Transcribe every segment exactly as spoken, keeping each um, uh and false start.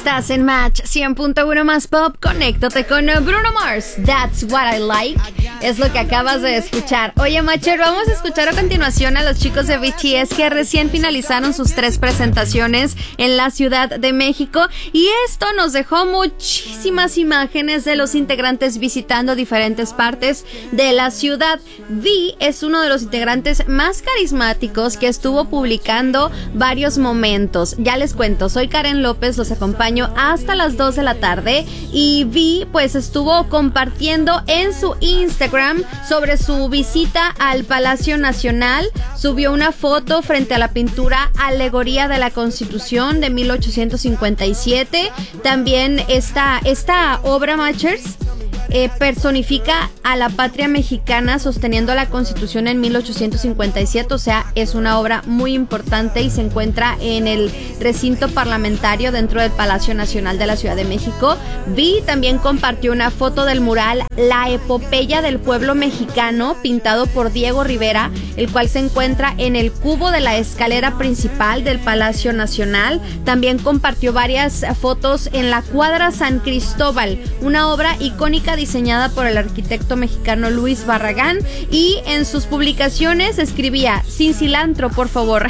Estás en Match cien punto uno más Pop. Conéctate con Bruno Mars. That's what I like. Es lo que acabas de escuchar. Oye, Matcher, vamos a escuchar a continuación a los chicos de B T S que recién finalizaron sus tres presentaciones en la Ciudad de México. Y esto nos dejó muchísimas imágenes de los integrantes visitando diferentes partes de la ciudad. V es uno de los integrantes más carismáticos que estuvo publicando varios momentos. Ya les cuento, soy Karen López, los acompaño hasta las dos de la tarde y V pues estuvo compartiendo en su Instagram sobre su visita al Palacio Nacional. Subió una foto frente a la pintura Alegoría de la Constitución de mil ochocientos cincuenta y siete. También esta, esta obra, Matchers, Eh, personifica a la patria mexicana sosteniendo la Constitución en mil ochocientos cincuenta y siete, o sea, es una obra muy importante y se encuentra en el recinto parlamentario dentro del Palacio Nacional de la Ciudad de México. Vi también compartió una foto del mural La Epopeya del Pueblo Mexicano, pintado por Diego Rivera, el cual se encuentra en el cubo de la escalera principal del Palacio Nacional. También compartió varias fotos en la Cuadra San Cristóbal, una obra icónica diseñada por el arquitecto mexicano Luis Barragán, y en sus publicaciones escribía sin cilantro, por favor,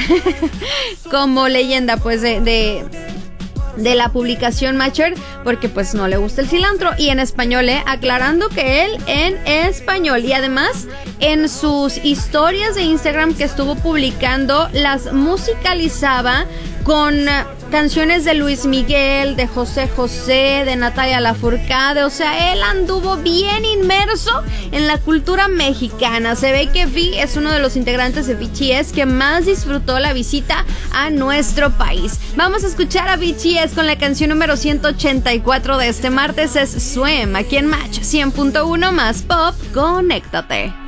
como leyenda pues de, de de la publicación, Matcher, porque pues no le gusta el cilantro, y en español, eh, aclarando que él en español, y además en sus historias de Instagram que estuvo publicando las musicalizaba con canciones de Luis Miguel, de José José, de Natalia Lafourcade. O sea, él anduvo bien inmerso en la cultura mexicana. Se ve que V es uno de los integrantes de B T S que más disfrutó la visita a nuestro país. Vamos a escuchar a B T S con la canción número ciento ochenta y cuatro de este martes. Es Swim, aquí en Match cien punto uno más Pop. Conéctate.